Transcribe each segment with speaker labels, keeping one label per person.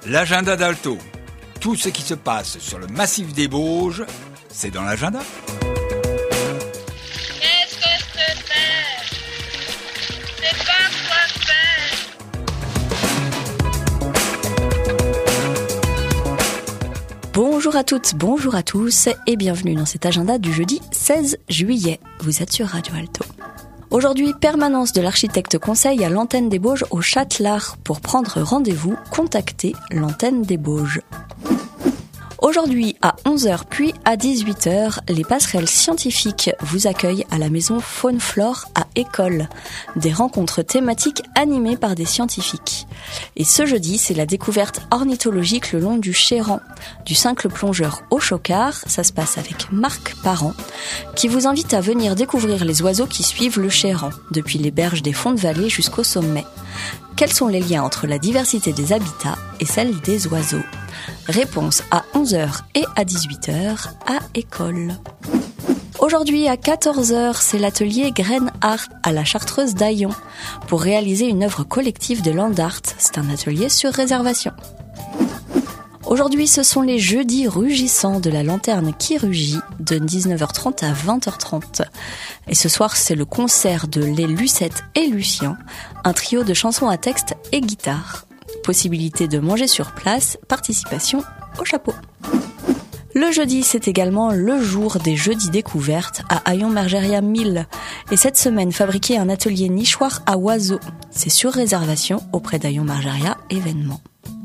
Speaker 1: L'agenda d'Alto. Tout ce qui se passe sur le massif des Bauges, c'est dans l'agenda.
Speaker 2: Qu'est-ce que c'est? C'est pas quoi faire.
Speaker 3: Bonjour à toutes, bonjour à tous et bienvenue dans cet agenda du jeudi 16 juillet. Vous êtes sur Radio Alto. Aujourd'hui, permanence de l'architecte conseil à l'antenne des Bauges au Châtelard. Pour prendre rendez-vous, contactez l'antenne des Bauges. Aujourd'hui, à 11h puis à 18h, les passerelles scientifiques vous accueillent à la maison Faune-Flore à École. Des rencontres thématiques animées par des scientifiques. Et ce jeudi, c'est la découverte ornithologique le long du Chéran. Du cincle plongeur au Chocard, ça se passe avec Marc Parent, qui vous invite à venir découvrir les oiseaux qui suivent le Chéran, depuis les berges des fonds de vallée jusqu'au sommet. Quels sont les liens entre la diversité des habitats et celle des oiseaux ? Réponse à 11h et à 18h à École. Aujourd'hui à 14h, c'est l'atelier Grain Art à la Chartreuse d'Aillon pour réaliser une œuvre collective de land art. C'est un atelier sur réservation. Aujourd'hui, ce sont les jeudis rugissants de la lanterne qui rugit de 19h30 à 20h30. Et ce soir, c'est le concert de Les Lucettes et Lucien, un trio de chansons à texte et guitare. Possibilité de manger sur place, participation au chapeau. Le jeudi, c'est également le jour des jeudis découvertes à Hayon-Margeria 1000. Et cette semaine, fabriquer un atelier nichoir à oiseaux. C'est sur réservation auprès d'Hayon-Margeria événement.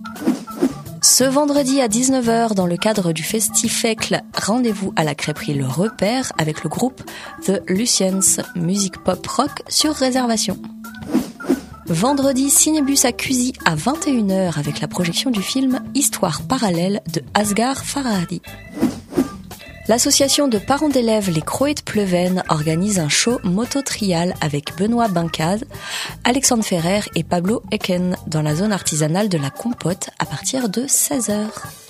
Speaker 3: Ce vendredi à 19h, dans le cadre du Festifecle, rendez-vous à la crêperie Le Repère avec le groupe The Lucians, musique pop rock sur réservation. Vendredi, Cinébus à Cusy à 21h avec la projection du film Histoire parallèle de Asghar Farhadi. L'association de parents d'élèves Les Croés de Pleven organise un show moto-trial avec Benoît Bincaz, Alexandre Ferrer et Pablo Eken dans la zone artisanale de la Compote à partir de 16h.